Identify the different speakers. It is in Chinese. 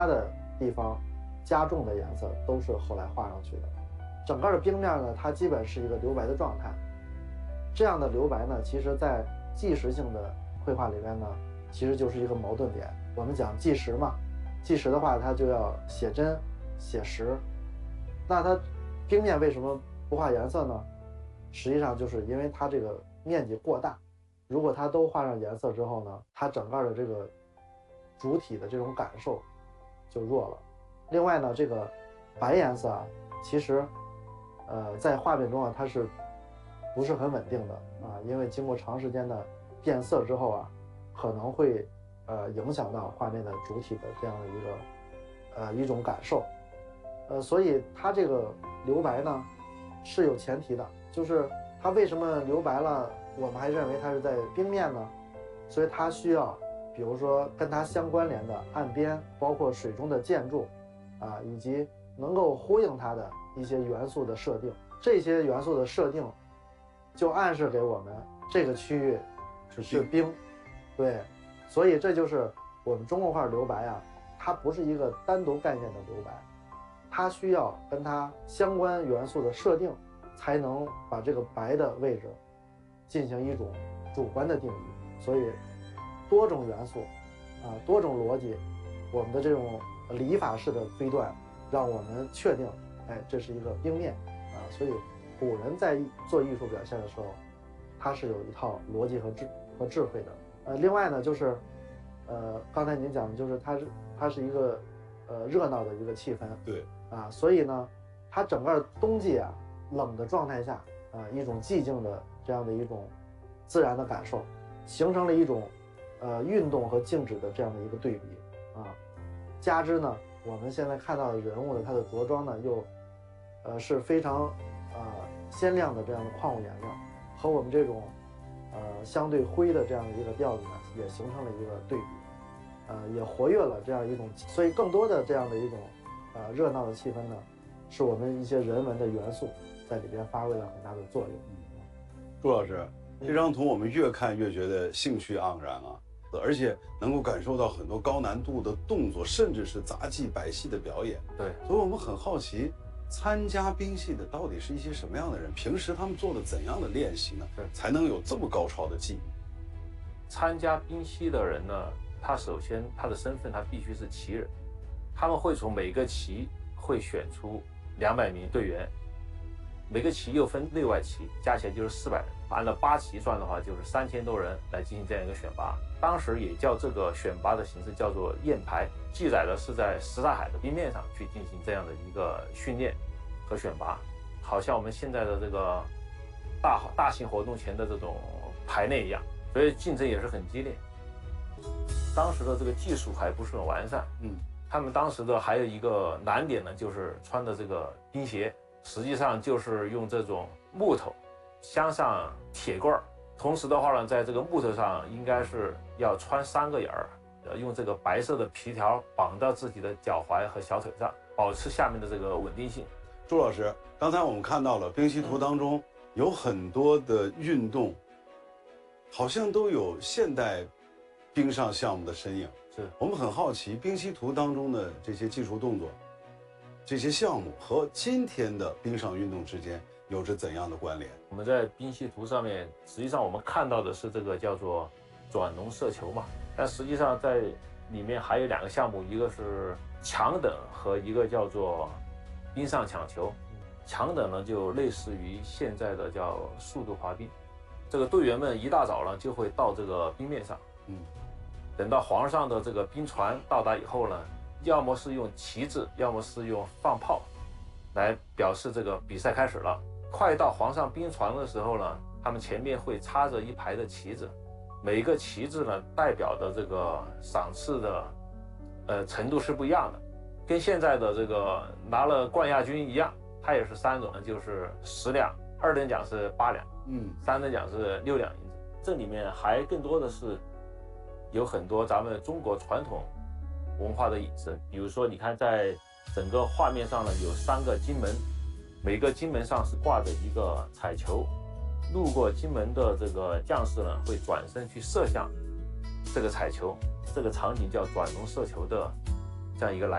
Speaker 1: 它的地方加重的颜色都是后来画上去的。整个的冰面呢，它基本是一个留白的状态。这样的留白呢，其实在纪实性的绘画里边呢，其实就是一个矛盾点。我们讲纪实嘛，纪实的话，它就要写真、写实。那它冰面为什么不画颜色呢？实际上就是因为它这个面积过大，如果它都画上颜色之后呢，它整个的这个主体的这种感受就弱了。另外呢，这个白颜色啊，其实在画面中啊，它是不是很稳定的啊？因为经过长时间的变色之后啊，可能会影响到画面的主体的这样的一种感受。所以它这个留白呢是有前提的，就是它为什么留白了，我们还认为它是在冰面呢？所以它需要，比如说跟它相关联的岸边，包括水中的建筑，啊，以及能够呼应它的一些元素的设定。这些元素的设定，就暗示给我们这个区域是冰，对，所以这就是我们中国画留白啊，它不是一个单独概念的留白。它需要跟它相关元素的设定，才能把这个白的位置进行一种主观的定义。所以多种元素啊，多种逻辑，我们的这种理法式的推断，让我们确定，哎，这是一个冰面啊。所以古人在做艺术表现的时候，他是有一套逻辑和智慧的。另外呢，就是刚才您讲的就是它是一个热闹的一个气氛，
Speaker 2: 对
Speaker 1: 啊，所以呢，它整个冬季啊冷的状态下啊，一种寂静的这样的一种自然的感受，形成了一种运动和静止的这样的一个对比啊。加之呢，我们现在看到的人物的他的着装呢，又是非常鲜亮的这样的矿物颜料，和我们这种相对灰的这样的一个调子呢，也形成了一个对比，也活跃了这样一种，所以更多的这样的一种热闹的气氛呢，是我们一些人文的元素在里边发挥了很大的作用。
Speaker 2: 朱老师，这张图我们越看越觉得兴趣盎然啊，而且能够感受到很多高难度的动作，甚至是杂技百戏的表演。
Speaker 3: 对，
Speaker 2: 所以我们很好奇，参加冰戏的到底是一些什么样的人？平时他们做了怎样的练习呢？才能有这么高超的技艺？
Speaker 3: 参加冰戏的人呢，他首先他的身份他必须是旗人，他们会从每个旗会选出200名队员，每个旗又分内外旗，加起来就是400人。按照8旗算的话，就是3000多人来进行这样一个选拔。当时也叫这个选拔的形式叫做验排，记载的是在什刹海的冰面上去进行这样的一个训练和选拔，好像我们现在的这个大型活动前的这种排练一样，所以竞争也是很激烈。当时的这个技术还不是很完善，他们当时的还有一个难点呢，就是穿的这个冰鞋，实际上就是用这种木头镶上铁棍儿，同时的话呢，在这个木头上应该是要穿3个眼儿，用这个白色的皮条绑到自己的脚踝和小腿上，保持下面的这个稳定性。
Speaker 2: 朱老师，刚才我们看到了冰习图当中有很多的运动，好像都有现代冰上项目的身影。
Speaker 3: 是
Speaker 2: 我们很好奇，冰习图当中的这些技术动作、这些项目和今天的冰上运动之间有着怎样的关联？
Speaker 3: 我们在冰习图上面，实际上我们看到的是这个叫做转笼射球嘛，但实际上在里面还有2个项目，一个是强等和一个叫做冰上抢球。强等呢就类似于现在的叫速度滑冰，这个队员们一大早呢就会到这个冰面上，等到皇上的这个冰船到达以后呢，要么是用旗帜，要么是用放炮来表示这个比赛开始了。快到皇上冰船的时候呢，他们前面会插着一排的旗子，每一个旗帜呢代表的这个赏赐的程度是不一样的，跟现在的这个拿了冠亚军一样，它也是3种，就是10两，2等奖是8两，3等奖是6两银子。这里面还更多的是有很多咱们中国传统文化的影子，比如说你看在整个画面上呢有3个金门，每个金门上是挂着一个彩球，路过金门的这个将士呢会转身去射向这个彩球，这个场景叫转笼射球的这样一个来